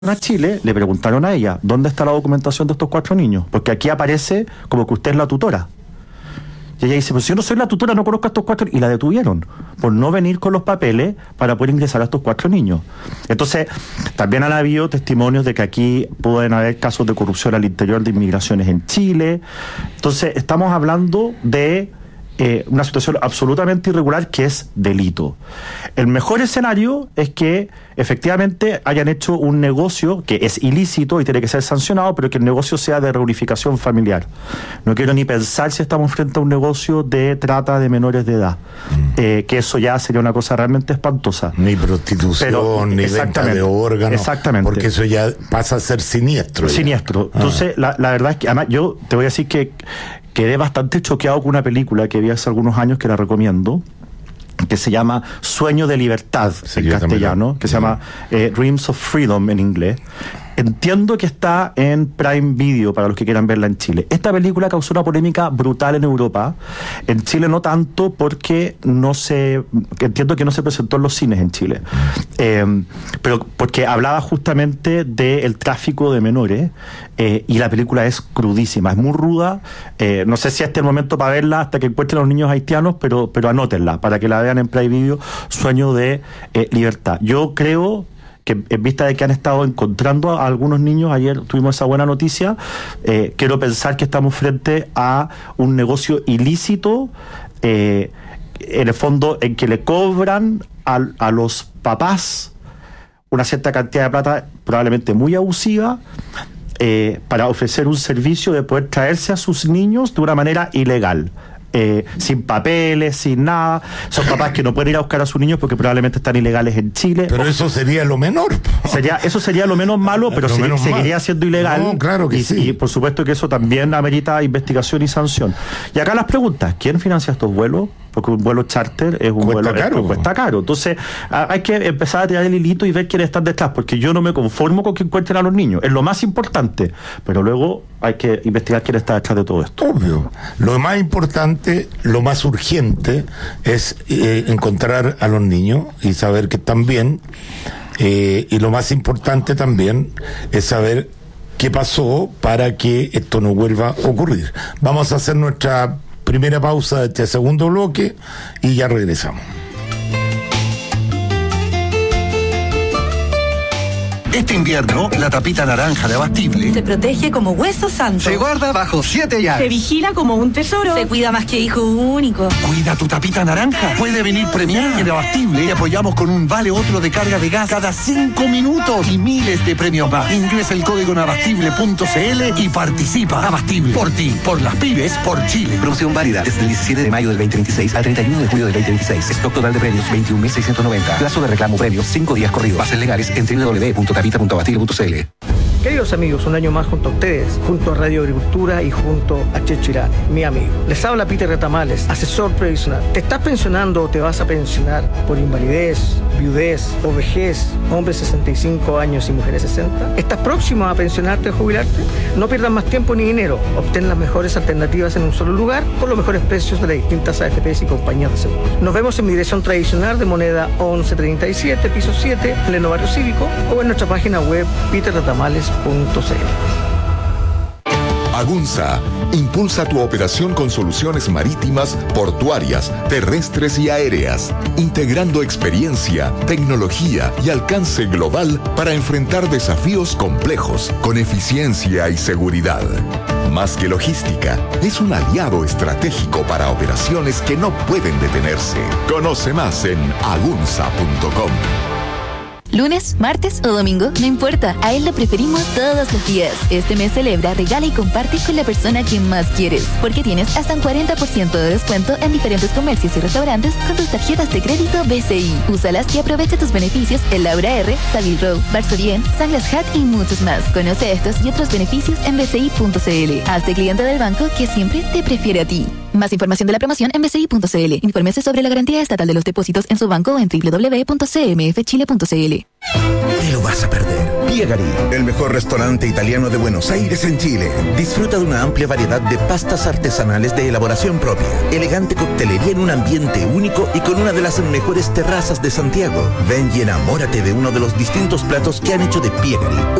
a Chile, le preguntaron a ella, ¿dónde está la documentación de estos 4 niños? Porque aquí aparece como que usted es la tutora. Y ella dice, pues si yo no soy la tutora, no conozco a estos 4, y la detuvieron por no venir con los papeles para poder ingresar a estos 4 niños. Entonces, también han habido testimonios de que aquí pueden haber casos de corrupción al interior de inmigraciones en Chile. Entonces, estamos hablando de una situación absolutamente irregular que es delito. El mejor escenario es que efectivamente hayan hecho un negocio que es ilícito y tiene que ser sancionado, pero que el negocio sea de reunificación familiar. No quiero ni pensar si estamos frente a un negocio de trata de menores de edad, que eso ya sería una cosa realmente espantosa. Ni prostitución, ni venta de órganos. Exactamente. Porque eso ya pasa a ser siniestro. Siniestro. Entonces, la verdad es que, además, yo te voy a decir que quedé bastante choqueado con una película que vi hace algunos años que la recomiendo, que se llama Sueño de Libertad, en castellano, que se llama Dreams of Freedom en inglés. Entiendo que está en Prime Video para los que quieran verla en Chile. Esta película causó una polémica brutal en Europa. En Chile no tanto porque entiendo que no se presentó en los cines en Chile. Pero porque hablaba justamente del tráfico de menores, y la película es crudísima, es muy ruda. No sé si este es el momento para verla hasta que encuentren a los niños haitianos, pero anótenla para que la vean en Prime Video, Sueño de Libertad. Yo creo que en vista de que han estado encontrando a algunos niños, ayer tuvimos esa buena noticia, quiero pensar que estamos frente a un negocio ilícito, en el fondo en que le cobran a los papás una cierta cantidad de plata, probablemente muy abusiva, para ofrecer un servicio de poder traerse a sus niños de una manera ilegal. Sin papeles, sin nada. Son papás que no pueden ir a buscar a sus niños porque probablemente están ilegales en Chile. Pero eso sería lo menor. Eso sería lo menos malo, pero seguiría siendo ilegal. No, claro que sí. Y por supuesto que eso también amerita investigación y sanción. Y acá las preguntas: ¿quién financia estos vuelos? Porque un vuelo charter es un vuelo que cuesta caro. Entonces hay que empezar a tirar el hilito y ver quiénes están detrás, porque yo no me conformo con que encuentren a los niños, es lo más importante, pero luego hay que investigar quién está detrás de todo esto. Obvio. Lo más importante, lo más urgente es encontrar a los niños y saber que están bien, y lo más importante también es saber qué pasó para que esto no vuelva a ocurrir. Vamos a hacer nuestra primera pausa de este segundo bloque y ya regresamos. Este invierno, la tapita naranja de Abastible se protege como hueso santo. se guarda bajo 7 llaves. Se vigila como un tesoro. Se cuida más que hijo único. Cuida tu tapita naranja. Puede venir premiada. En Abastible te apoyamos con un vale otro de carga de gas cada 5 minutos y miles de premios más. Ingresa el código en abastible.cl y participa. Abastible. Por ti, por las pymes, por Chile. Promoción válida desde el 17 de mayo del 2026 al 31 de julio del 2026. Stock total de premios 21.690. Plazo de reclamo premios 5 días corridos. Bases legales en www.capita.abastible.cl. Queridos amigos, un año más junto a ustedes, junto a Radio Agricultura y junto a Checho Irán, mi amigo. Les habla Peter Retamales, asesor previsional. ¿Te estás pensionando o te vas a pensionar por invalidez, viudez o vejez, hombres 65 años y mujeres 60? ¿Estás próximo a pensionarte o jubilarte? No pierdas más tiempo ni dinero. Obtén las mejores alternativas en un solo lugar con los mejores precios de las distintas AFPs y compañías de seguros. Nos vemos en mi dirección tradicional de Moneda 1137, piso 7, pleno barrio cívico, o en nuestra página web peterretamales.cl. Agunza impulsa tu operación con soluciones marítimas, portuarias, terrestres y aéreas, integrando experiencia, tecnología y alcance global para enfrentar desafíos complejos con eficiencia y seguridad. Más que logística, es un aliado estratégico para operaciones que no pueden detenerse. Conoce más en agunza.com. Lunes, martes o domingo, no importa, a él lo preferimos todos los días. Este mes celebra, regala y comparte con la persona que más quieres, porque tienes hasta un 40% de descuento en diferentes comercios y restaurantes con tus tarjetas de crédito BCI. Úsalas y aprovecha tus beneficios en Laura R, Savile Row, Barso Bien, Sunglass Hut y muchos más. Conoce estos y otros beneficios en bci.cl. Hazte cliente del banco que siempre te prefiere a ti. Más información de la promoción en bci.cl. Infórmese sobre la garantía estatal de los depósitos en su banco o en www.cmfchile.cl. Te lo vas a perder. Piegari, el mejor restaurante italiano de Buenos Aires en Chile. Disfruta de una amplia variedad de pastas artesanales de elaboración propia, elegante coctelería en un ambiente único y con una de las mejores terrazas de Santiago. Ven y enamórate de uno de los distintos platos que han hecho de Piegari